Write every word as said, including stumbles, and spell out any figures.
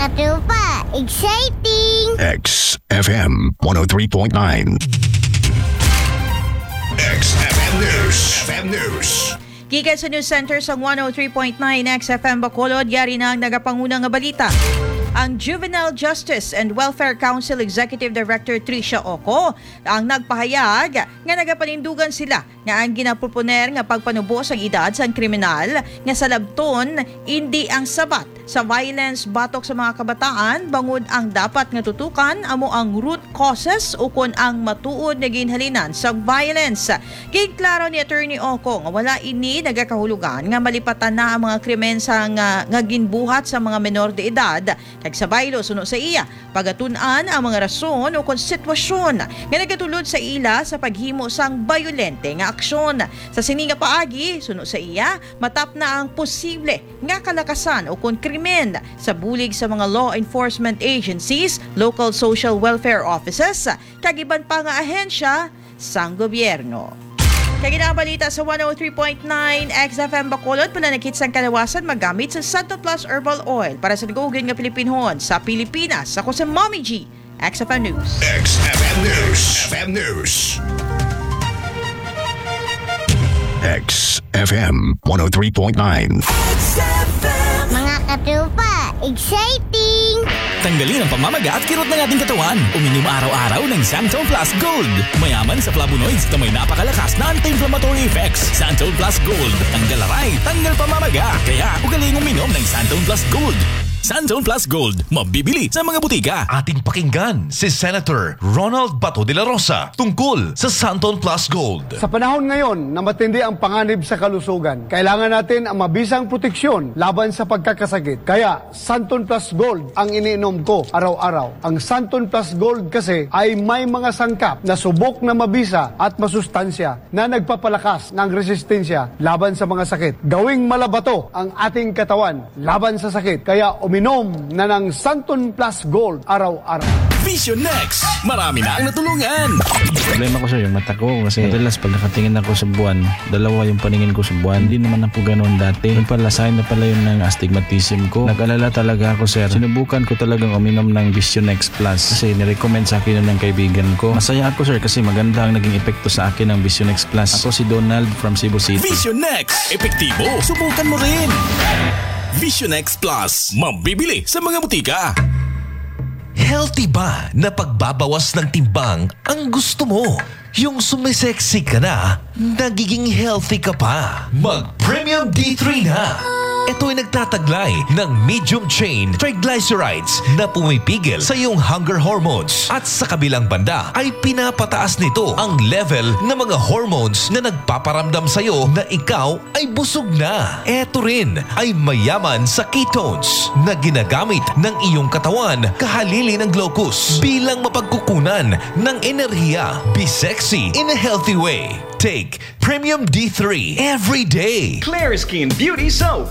Katupa, exciting! X F M one oh three point nine. X F M News. F M News. Gikan sa News Center sa one oh three point nine X F M Bacolod, yari na ang nagapangunang nga balita. Ang Juvenile Justice and Welfare Council Executive Director Tricia Oco ang nagpahayag nga nagapanindugan sila nga ang ginaproponer nga pagpanubos ang edad sa kriminal nga sa labton hindi ang sabat sa violence batok sa mga kabataan bangod ang dapat nga tutukan amo ang root causes ukon ang matuod nga ginhalinan sa violence. Kay klaro ni Attorney Oco nga wala ini nagakahulugan nga malipatan na ang mga krimen sa nga, nga ginbuhat sa mga menor de edad. Kag sa baylo suno sa iya pagatun-an ang mga rason o kon sitwasyon nga nagatulod sa ila sa paghimo sang bayolente nga aksyon. Sa sini nga paagi suno sa iya matap na ang posible nga kalakasan o kon krimen sa bulig sa mga law enforcement agencies, local social welfare offices kag iban pa nga ahensya sang gobyerno. Kaya ginabalita sa one oh three point nine X F M Bacolod, pananakit sang kalawasan magamit sa Santo Plus Herbal Oil para sa nagugin nga Pilipinhon sa Pilipinas. Ako sa Mommy G, X F M News. X F M News. F M News. X F M one oh three point nine. Mga katupa, exciting! Tanggalin ang pamamaga at kirot ng ating katawan. Uminom araw-araw ng Santon Plus Gold. Mayaman sa flavonoids na may napakalakas na anti-inflammatory effects. Santon Plus Gold. Tanggal aray, tanggal pamamaga. Kaya ugaling uminom ng Santon Plus Gold. Santon Plus Gold. Mabibili sa mga butika. Ating pakinggan si Senator Ronald Bato de la Rosa tungkol sa Santon Plus Gold. Sa panahon ngayon na matindi ang panganib sa kalusugan, kailangan natin ang mabisang proteksyon laban sa pagkakasakit. Kaya Santon Plus Gold ang iniinom ko araw-araw. Ang Santon Plus Gold kasi ay may mga sangkap na subok na mabisa at masustansya na nagpapalakas ng resistensya laban sa mga sakit. Gawing malabato ang ating katawan laban sa sakit. Kaya uminom na ng Santon Plus Gold araw-araw. Vision Next. Marami na ang natulungan. Problema ko sir, yung mata ko kasi madalas pag nakatingin ako sa buwan, dalawa yung paningin ko sa buwan. Hindi naman na po ganoon dati. Yung pala, sign na pala yun ng astigmatism ko. Nag-alala talaga ako sir. Sinubukan ko talagang uminom ng Vision Next Plus kasi nirecommend sa akin yun ng kaibigan ko. Masaya ako sir kasi maganda ang naging epekto sa akin ng Vision Next Plus. Ako si Donald from Cebu City. Vision Next. Epektibo. Subukan mo rin. Vision Next Plus. Mabibili sa mga butika. Healthy ba na pagbabawas ng timbang ang gusto mo? Yung sumisexy ka na, nagiging healthy ka pa. Mag-Premium D three na! Ito ay nagtataglay ng medium chain triglycerides na pumipigil sa iyong hunger hormones. At sa kabilang banda ay pinapataas nito ang level ng mga hormones na nagpaparamdam sa iyo na ikaw ay busog na. Ito rin ay mayaman sa ketones na ginagamit ng iyong katawan kahalili ng glucose bilang mapagkukunan ng enerhiya. Be sexy in a healthy way. Take Premium D three every day. Clear Skin Beauty Soap.